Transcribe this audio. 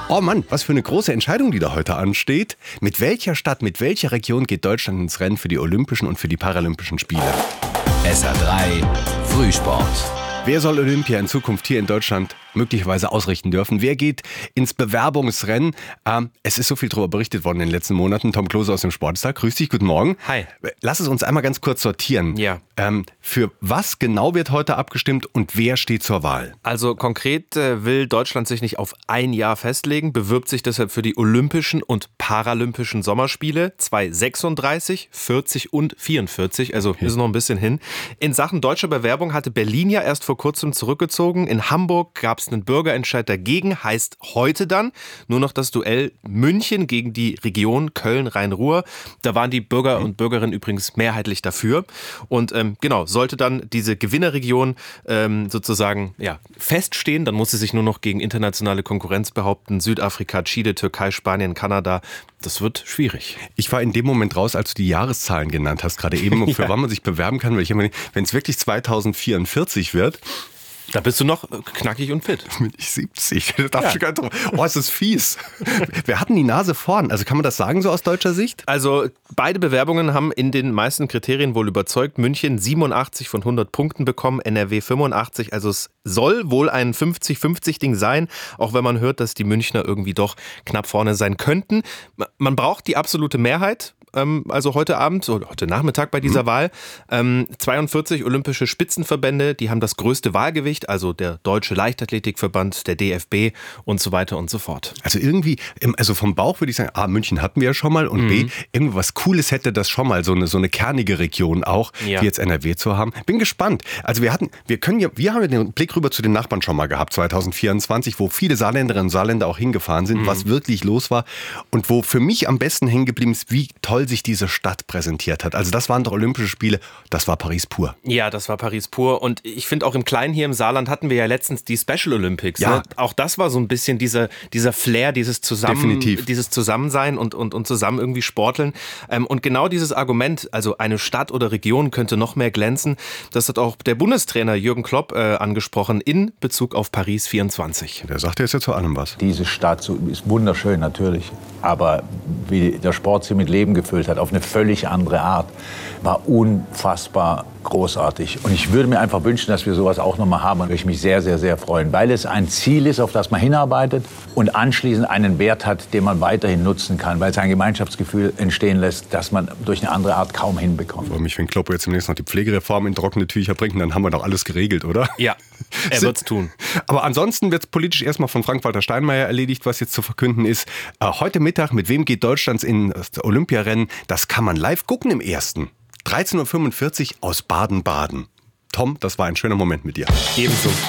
Oh Mann, was für eine große Entscheidung, die da heute ansteht. Mit welcher Stadt, mit welcher Region geht Deutschland ins Rennen für die Olympischen und für die Paralympischen Spiele? SR3 Frühsport. Wer soll Olympia in Zukunft hier in Deutschland möglicherweise ausrichten dürfen? Wer geht ins Bewerbungsrennen? Es ist so viel darüber berichtet worden in den letzten Monaten. Tom Klose aus dem Sportstag. Grüß dich, guten Morgen. Hi. Lass es uns einmal ganz kurz sortieren. Ja. Für was genau wird heute abgestimmt und wer steht zur Wahl? Also konkret will Deutschland sich nicht auf ein Jahr festlegen, bewirbt sich deshalb für die Olympischen und Paralympischen Sommerspiele 2036, 40 und 44, also ist noch ein bisschen hin. In Sachen deutscher Bewerbung hatte Berlin ja erst vor kurzem zurückgezogen. In Hamburg gab es einen Bürgerentscheid dagegen, heißt heute dann nur noch das Duell München gegen die Region Köln-Rhein-Ruhr. Da waren die Bürger und Bürgerinnen übrigens mehrheitlich dafür. Und genau, sollte dann diese Gewinnerregion sozusagen feststehen, dann muss sie sich nur noch gegen internationale Konkurrenz behaupten. Südafrika, Chile, Türkei, Spanien, Kanada. Das wird schwierig. Ich war in dem Moment raus, als du die Jahreszahlen genannt hast, gerade eben, für wann man sich bewerben kann. Weil wenn es wirklich 2044 wird, da bist du noch knackig und fit. bin ich 70. Oh, es ist fies. Wir hatten die Nase vorn. Also kann man das sagen so aus deutscher Sicht? Also beide Bewerbungen haben in den meisten Kriterien wohl überzeugt. München 87 von 100 Punkten bekommen, NRW 85. Also es soll wohl ein 50-50-Ding sein, auch wenn man hört, dass die Münchner irgendwie doch knapp vorne sein könnten. Man braucht die absolute Mehrheit. Also heute Abend oder heute Nachmittag bei dieser Wahl. 42 olympische Spitzenverbände, die haben das größte Wahlgewicht, also der Deutsche Leichtathletikverband, der DFB und so weiter und so fort. Also irgendwie, also vom Bauch würde ich sagen, A, München hatten wir ja schon mal und B, irgendwas Cooles hätte das schon mal, so eine kernige Region auch, wie jetzt NRW zu haben. Bin gespannt. Also wir haben ja den Blick rüber zu den Nachbarn schon mal gehabt, 2024, wo viele Saarländerinnen und Saarländer auch hingefahren sind, was wirklich los war und wo für mich am besten hängen geblieben ist, wie toll sich diese Stadt präsentiert hat. Also das waren doch Olympische Spiele, das war Paris pur. Ja, das war Paris pur und ich finde auch im Kleinen hier im Saarland hatten wir ja letztens die Special Olympics. Ja. Ne? Auch das war so ein bisschen dieser Flair, dieses Zusammensein und zusammen irgendwie sporteln. Und genau dieses Argument, also eine Stadt oder Region könnte noch mehr glänzen, das hat auch der Bundestrainer Jürgen Klopp angesprochen in Bezug auf Paris 24. Der sagt jetzt zu allem was. Diese Stadt ist wunderschön natürlich, aber wie der Sport sie mit Leben gefüllt hat, auf eine völlig andere Art, war unfassbar großartig. Und ich würde mir einfach wünschen, dass wir sowas auch nochmal haben. Und würde ich mich sehr, sehr, sehr freuen, weil es ein Ziel ist, auf das man hinarbeitet und anschließend einen Wert hat, den man weiterhin nutzen kann, weil es ein Gemeinschaftsgefühl entstehen lässt, das man durch eine andere Art kaum hinbekommt. Ich freue mich, wenn Kloppo jetzt demnächst noch die Pflegereform in trockene Tücher bringt, dann haben wir doch alles geregelt, oder? Ja, er wird's tun. Aber ansonsten wird es politisch erstmal von Frank-Walter Steinmeier erledigt, was jetzt zu verkünden ist. Heute Mittag, mit wem geht Deutschland in das Olympiarennen? Das kann man live gucken im ersten. 13:45 Uhr aus Baden-Baden. Tom, das war ein schöner Moment mit dir. Ebenso.